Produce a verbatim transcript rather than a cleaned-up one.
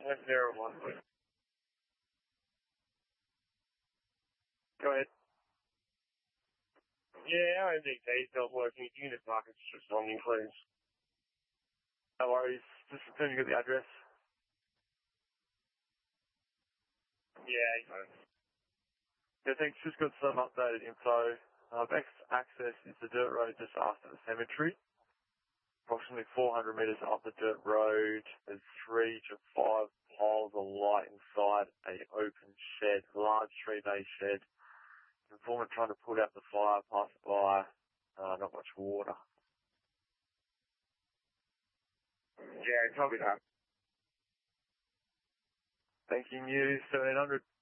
One zero one. Go ahead. Yeah, our M D T's not working. Unit market's just responding, please. No worries. Just soon you get the address. Yeah, okay. Yeah, thanks. Just got some updated info. Uh, best access is the dirt road just after the cemetery. Approximately four hundred metres up the dirt road, there's three to five piles of light inside a open shed, large three-bay shed. Informant trying to put out the fire, pass it by, uh, not much water. Yeah, copy that. Thank you, News seventeen hundred.